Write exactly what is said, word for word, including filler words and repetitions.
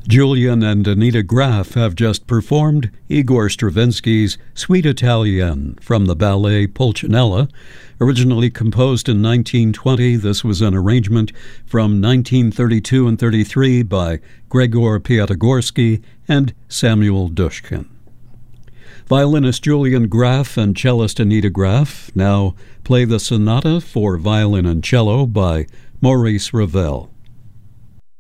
Julian and Anita Graf have just performed Igor Stravinsky's Suite Italienne from the ballet Pulcinella. Originally composed in nineteen twenty, this was an arrangement from nineteen thirty-two and thirty-three by Gregor Piatigorsky and Samuel Dushkin. Violinist Julian Graf and cellist Anita Graf now play the sonata for violin and cello by Maurice Ravel.